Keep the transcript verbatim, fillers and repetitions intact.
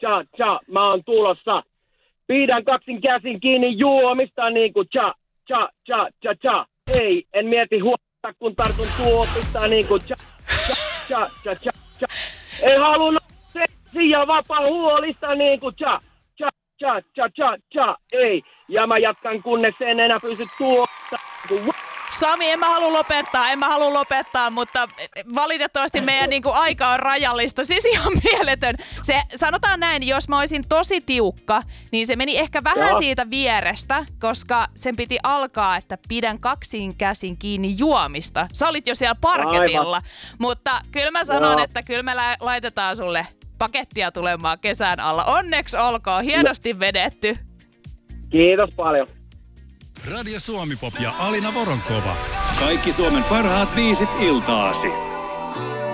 cha, cha, mä oon tulossa. Pidän kaksin käsin kiinni juomista niinku cha, cha, cha, cha, cha. Ei, en mieti huolta, kun tartun tuopista niinku cha, cha, cha, cha, cha, cha. Ei halunnut seksiä vapaa huolista niinku cha, cha, cha, cha, cha, cha. Ei, ja mä jatkan kunnes en enää pysy tuopista. Sami, en mä halua lopettaa, en mä halua lopettaa, mutta valitettavasti meidän niinku aika on rajallista. Siis ihan mieletön. Se, sanotaan näin, jos mä olisin tosi tiukka, niin se meni ehkä vähän Joo. siitä vierestä, koska sen piti alkaa, että pidän kaksin käsin kiinni juomista. Sä olit jo siellä parketilla, Aivan. mutta kyllä mä sanon, Joo. että kyllä me laitetaan sulle pakettia tulemaan kesän alla. Onneksi olkoon, hienosti vedetty. Kiitos paljon. Radio Suomi Pop ja Alina Voronkova. Kaikki Suomen parhaat biisit iltaasi.